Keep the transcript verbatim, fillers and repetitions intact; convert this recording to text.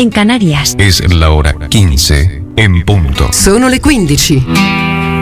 en Canarias. Es la hora quince en punto. Sono le quindici.